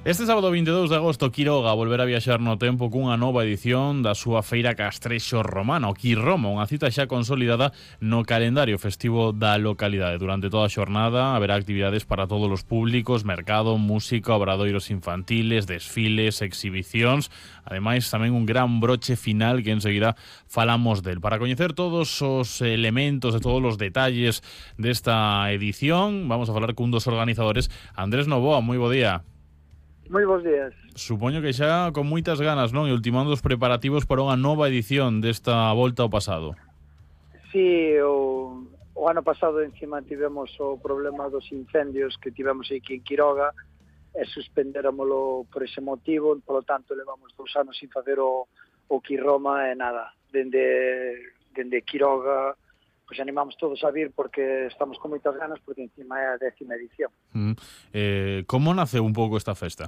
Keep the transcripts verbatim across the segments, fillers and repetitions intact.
Este sábado vinte e dous de agosto Quiroga volverá a viaxar no tempo cunha nova edición da súa feira Castrexo Romana, o Quirroma, unha cita xa consolidada no calendario festivo da localidade. Durante toda a xornada haberá actividades para todos os públicos, mercado, música, obradoiros infantiles, desfiles, exhibicións, ademais tamén un gran broche final que enseguida falamos del. Para coñecer todos os elementos e todos os detalles desta edición, vamos a falar cun dos organizadores, Andrés Novoa. Moi bo día. Moi bons días. Supoño que xa con moitas ganas, non? E ultimando os preparativos para unha nova edición desta volta ao pasado. Sí, o, o ano pasado encima tivemos o problema dos incendios que tivemos aquí en Quiroga e suspenderamolo por ese motivo, polo tanto levamos dous anos sin facer o, o Quirroma e nada, dende, dende Quiroga pois animamos todos a vir porque estamos con moitas ganas porque encima é a décima edición. Mm. Eh, como naceu un pouco esta festa?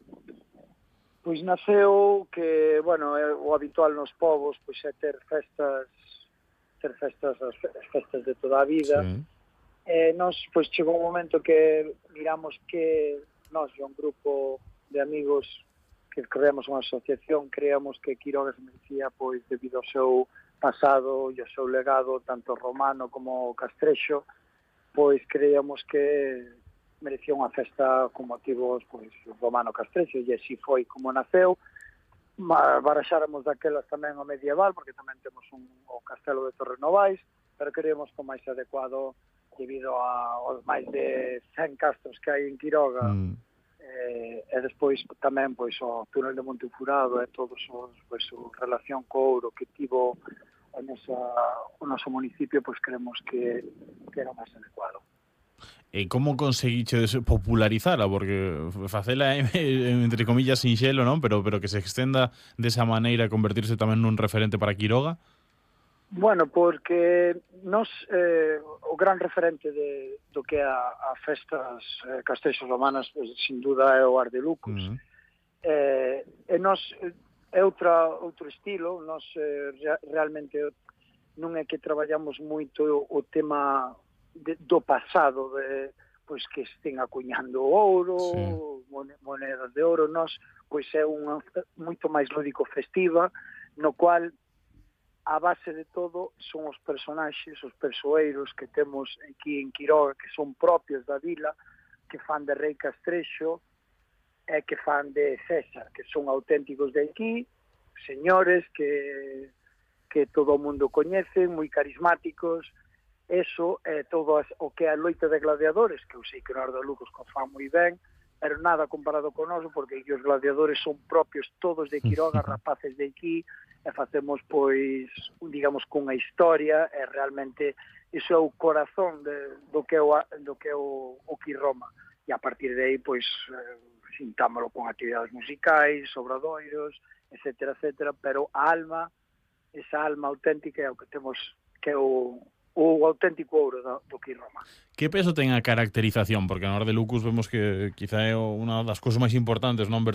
Pois naceu que, bueno, é o habitual nos povos, pois é ter festas, ter festas, as festas de toda a vida. Sí. E nós, pois chegou un momento que miramos que nós, un grupo de amigos que creamos unha asociación, creamos que Quiroga se merecía, pois debido ao seu pasado e ao seu legado, tanto romano como castrexo, pois creíamos que merecía unha festa con motivos pois romano-castrexo, e así foi como naceu. Baraxáramos daquelas tamén o medieval, porque tamén temos un, o castelo de Torrenovais, pero creíamos que o máis adecuado, debido a, aos máis de cen castros que hai en Quiroga, mm. e, e despois tamén pois o túnel de Monte Furado e todos os, pois, o relación co ouro que tivo a nosa, o noso municipio, pois creemos que, que era o máis adecuado. E como conseguiches popularizala? Porque facela é, entre comillas, sinxelo, non? Pero, pero que se extenda desa maneira e convertirse tamén nun referente para Quiroga? Bueno, porque nos, eh, o gran referente de, do que é a, a festas eh, castrexos romanas, pues, sin duda é o Ar de Lucus. Uh-huh. eh, e nos é outra, outro estilo, nos eh, realmente non é que traballamos moito o tema de, do pasado, de, pois que estén acuñando ouro, sí. monedas de ouro, nos pois é unha moito máis lúdico festiva, no cual a base de todo son os personaxes, os persoeiros que temos aquí en Quiroga, que son propios da vila, que fan de Rei Castrexo e que fan de César, que son auténticos de aquí, señores que, que todo o mundo coñece, moi carismáticos. Eso é todo o que é a loita de gladiadores, que eu sei que no Ar de Lucos co fan moi ben, pero nada comparado con noso, porque os gladiadores son propios todos de Quiroga, rapaces de aquí, e facemos, pois, digamos, cunha historia, e realmente iso é o corazón de, do que é o, do que é o, o Quirroma. E a partir de aí, pois, eh, sintámolo con actividades musicais, obradoiros, etcétera, etcétera, pero a alma, esa alma auténtica é o que temos, que é o, o auténtico ouro do, do Quirroma. Que peso ten a caracterización? Porque no Ar de Lucus vemos que quizá é unha das cousas máis importantes, non? Ver